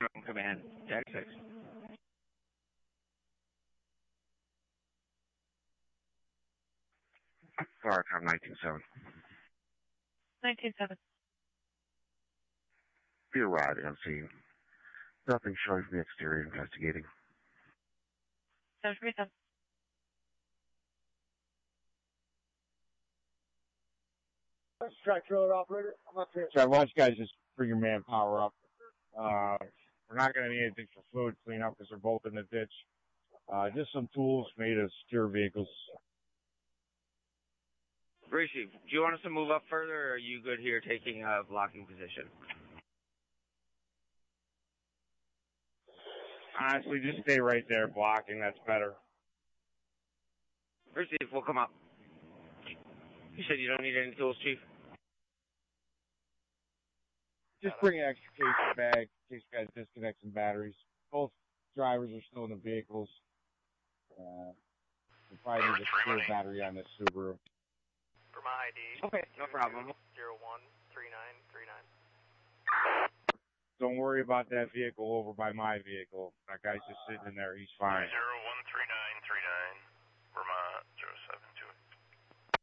From command, Tag 6. Sorry, I'm 19-7. 19-7. Be arriving on scene. Nothing showing from the exterior investigating. 737. Track trailer operator. I'm up here. So I want you guys just bring your manpower up. We're not going to need anything for fluid cleanup because they're both in the ditch. Just some tools for me to secure vehicles. Rishi, do you want us to move up further, or are you good here taking a blocking position? Honestly, just stay right there blocking. That's better. Rishi, we'll come up. You said you don't need any tools, Chief? Just bring an extra case of bag in case you guys disconnect some batteries. Both drivers are still in the vehicles. We probably need a spare battery on this Subaru. For my ID. Okay, no problem. 013939. Don't worry about that vehicle over by my vehicle. That guy's just sitting in there. He's fine. 013939.